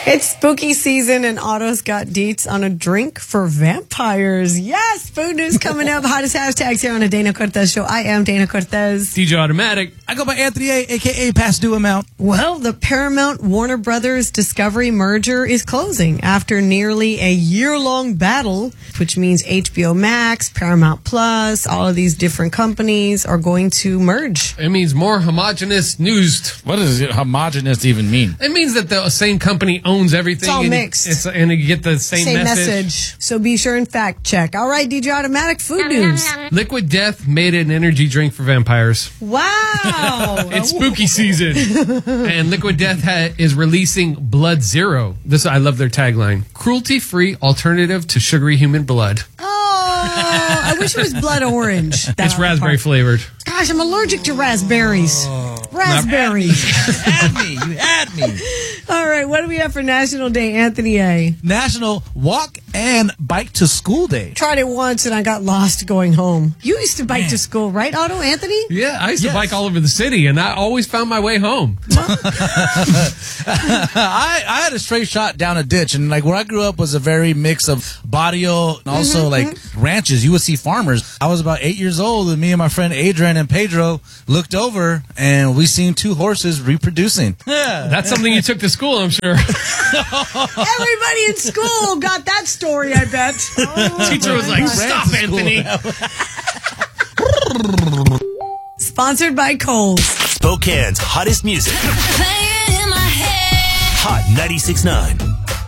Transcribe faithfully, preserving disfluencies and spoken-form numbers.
It's spooky season, and Otto's got deets on a drink for vampires. Yes, food news coming up. Hottest hashtags here on the Dana Cortez Show. I am Dana Cortez. D J Automatic. I go by Anthony A, a k a Past Due Amount. Well, the Paramount Warner Brothers Discovery merger is closing after nearly a year-long battle, which means H B O Max, Paramount Plus, all of these different companies are going to merge. It means more homogenous news. What does it, homogenous even mean? It means that the same company owns everything. It's all and mixed. It's, and you get the same, Same message. message. So be sure and fact check. All right, D J Automatic, food news. Liquid Death made an energy drink for vampires. Wow. It's spooky season. And Liquid Death ha- is releasing Blood Zero. This I love their tagline. Cruelty-free alternative to sugary human blood. Oh, I wish it was blood orange. That It's raspberry part. flavored. Gosh, I'm allergic to raspberries. Raspberries. You had me. You had me. All right, what do we have for National Day, Anthony A? National Walk and Bike to School Day. Tried it once and I got lost going home. You used to bike to school, right, Otto, Anthony? Yeah, I used Yes. to bike all over the city, and I always found my way home. I, I had a straight shot down a ditch, and like where I grew up was a very mix of barrio and also like ranches. You would see farmers. I was about eight years old, and me and my friend Adrian and Pedro looked over, and we seen two horses reproducing. Yeah, That's something you took to school, I'm sure. Everybody in school got that story, I bet. Oh, Teacher was like, my stop, Ran to Anthony. God. Sponsored by Kohl's. Spokane's hottest music. Playing in my head. Hot ninety-six point nine.